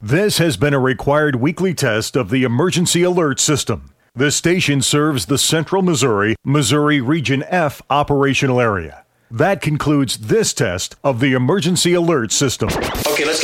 This has been a required weekly test of the Emergency Alert System. This station serves the Central Missouri Region F operational area. That concludes this test of the Emergency Alert System. Okay, let's get